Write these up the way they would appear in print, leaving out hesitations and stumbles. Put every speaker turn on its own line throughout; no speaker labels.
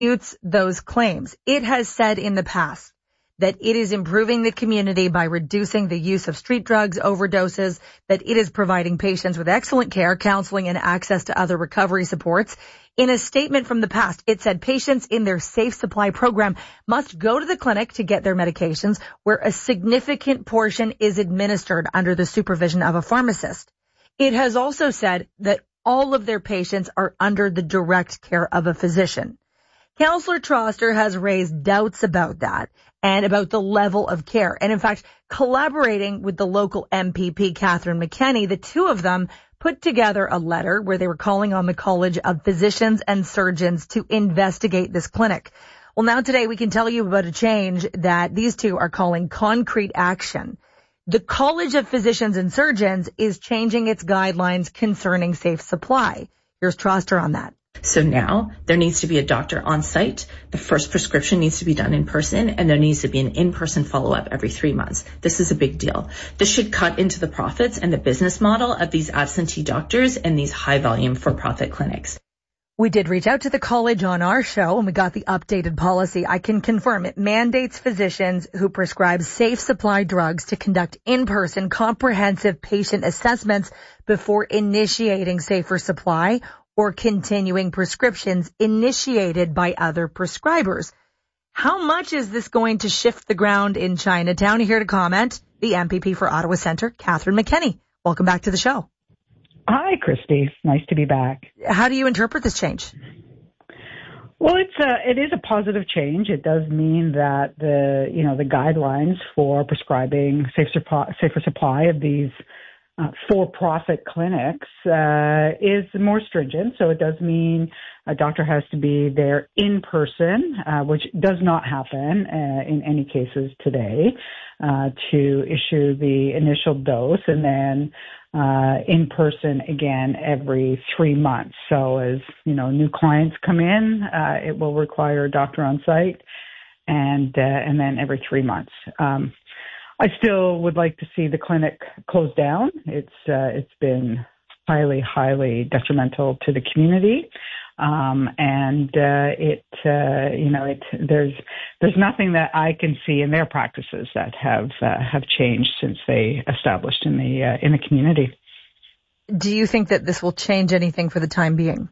disputes those claims. It has said in the past that it is improving the community by reducing the use of street drugs, overdoses, that it is providing patients with excellent care, counseling, and access to other recovery supports. In a statement from the past, it said patients in their Safe Supply program must go to the clinic to get their medications, where a significant portion is administered under the supervision of a pharmacist. It has also said that all of their patients are under the direct care of a physician. Councillor Troster has raised doubts about that and about the level of care. And in fact, collaborating with the local MPP, Catherine McKenney, the two of them put together a letter where they were calling on the College of Physicians and Surgeons to investigate this clinic. Well, now today we can tell you about a change that these two are calling concrete action. The College of Physicians and Surgeons is changing its guidelines concerning Safe Supply. Here's Troster on that.
So now there needs to be a doctor on site. The first prescription needs to be done in person, and there needs to be an in-person follow-up every 3 months. This is a big deal. This should cut into the profits and the business model of these absentee doctors and these high-volume for-profit clinics.
We did reach out to the college on our show and we got the updated policy. I can confirm it mandates physicians who prescribe Safe Supply drugs to conduct in-person comprehensive patient assessments before initiating Safer Supply or continuing prescriptions initiated by other prescribers. How much is this going to shift the ground in Chinatown? Here to comment, the MPP for Ottawa Centre, Catherine McKenney. Welcome back to the show.
Hi, Christy. Nice to be back.
How do you interpret this change?
Well, it is a positive change. It does mean that the guidelines for prescribing safer supply of these for-profit clinics is more stringent. So it does mean a doctor has to be there in person, which does not happen in any cases today, to issue the initial dose, and then in person again every 3 months. So as new clients come in, it will require a doctor on site, and then every 3 months. I still would like to see the clinic closed down. It's been highly detrimental to the community. There's nothing that I can see in their practices that have changed since they established in the community.
Do you think that this will change anything for the time being?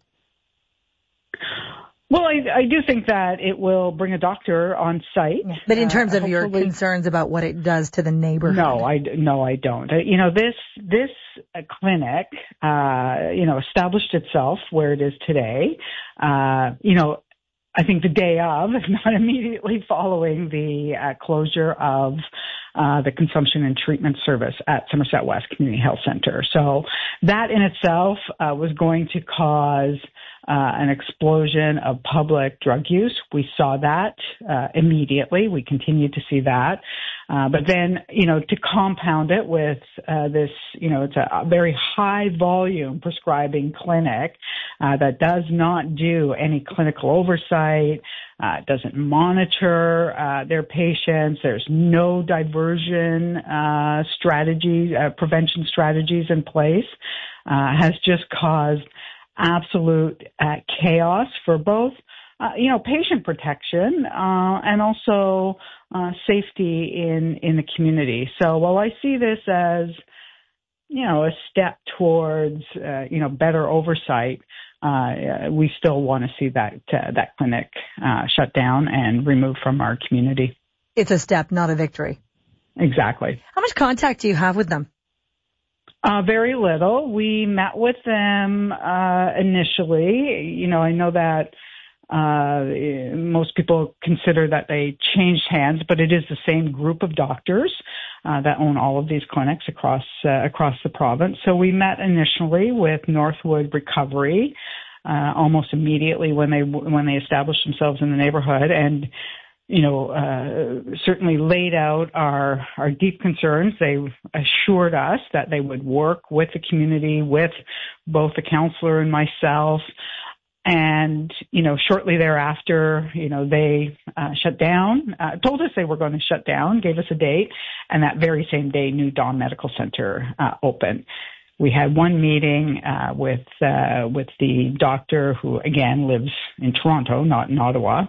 Well, I do think that it will bring a doctor on site.
But in terms of your concerns about what it does to the neighborhood?
No, I don't. This clinic, established itself where it is today, I think the day of, if not immediately following the closure of the consumption and treatment service at Somerset West Community Health Centre. So that in itself was going to cause an explosion of public drug use. We saw that immediately. We continue to see that. But then, to compound it with this, it's a very high volume prescribing clinic that does not do any clinical oversight, doesn't monitor their patients. There's no diversion strategies, prevention strategies in place, has just caused absolute chaos for both, patient protection and also safety in the community. So while I see this as, a step towards, better oversight, we still want to see that clinic shut down and removed from our community.
It's a step, not a victory.
Exactly.
How much contact do you have with them?
Very little. We met with them initially. I know that most people consider that they changed hands, but it is the same group of doctors that own all of these clinics across the province. So we met initially with Northwood Recovery almost immediately when they established themselves in the neighborhood, and certainly laid out our deep concerns. They assured us that they would work with the community, with both the councillor and myself. And, shortly thereafter, they shut down, told us they were going to shut down, gave us a date, and that very same day, New Dawn Medical Center opened. We had one meeting with the doctor who, again, lives in Toronto, not in Ottawa.